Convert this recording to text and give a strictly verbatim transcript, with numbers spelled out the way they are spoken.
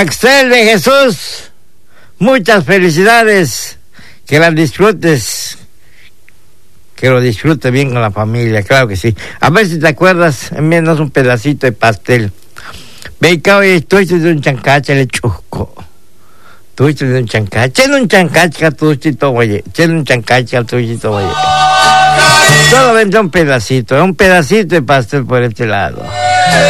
Axel de Jesús, muchas felicidades, que las disfrutes, que lo disfrutes bien con la familia, claro que sí. A ver si te acuerdas, envíanos un pedacito de pastel. Beca, oye, estoy de un chancache le chusco. Estoy de un chancache, en un chancache, tú chito, oye, en un chancache, tú chito, oye. Solo vendrá un pedacito, un pedacito de pastel por este lado.